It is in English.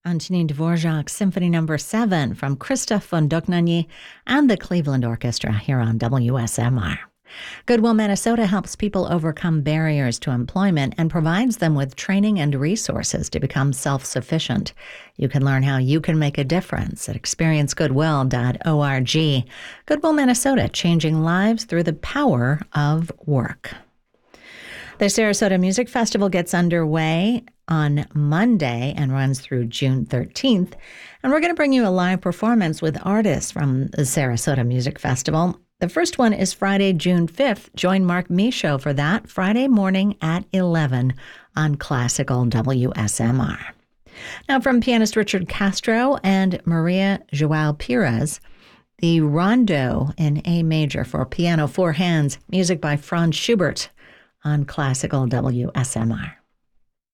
Antonin Dvorak's Symphony No. 7 from Krzysztof von Dohnanyi and the Cleveland Orchestra here on WSMR. Goodwill Minnesota helps people overcome barriers to employment and provides them with training and resources to become self-sufficient. You can learn how you can make a difference at experiencegoodwill.org. Goodwill Minnesota, changing lives through the power of work. The Sarasota Music Festival gets underway on Monday and runs through June 13th. And we're going to bring you a live performance with artists from the Sarasota Music Festival. The first one is Friday, June 5th. Join Mark Michaud for that Friday morning at 11 on Classical WSMR. Now, from pianist Richard Castro and Maria Joao Pires, the Rondo in A major for piano, four hands, music by Franz Schubert on Classical WSMR.